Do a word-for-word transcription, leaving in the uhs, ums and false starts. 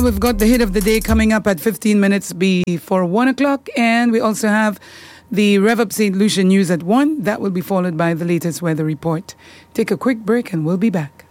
We've got the hit of the day coming up at fifteen minutes before one o'clock. And we also have the Rev Up Saint Lucia news at one. That will be followed by the latest weather report. Take a quick break and we'll be back.